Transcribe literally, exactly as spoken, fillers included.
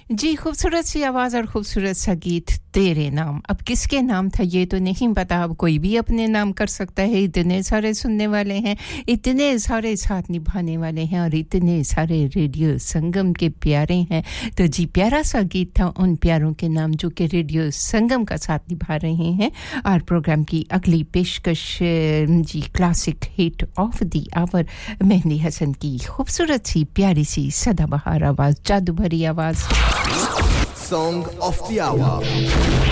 जी खूबसूरत सी आवाज और खूबसूरत सा गीत तेरे नाम अब किसके नाम था ये तो नहीं पता अब कोई भी अपने नाम कर सकता है इतने सारे सुनने वाले हैं इतने सारे साथ निभाने वाले हैं और इतने सारे रेडियो संगम के प्यारे हैं तो जी प्यारा सा गीत था उन प्यारों के नाम जो कि रेडियो संगम का साथ निभा रहे हैं और प्रोग्राम की अगली पेशकश जी classic hit of the our mehndi Hasan की खूबसूरत सी प्यारी सी सदाबहार आवाज जादू भरी आवाज Song of the Hour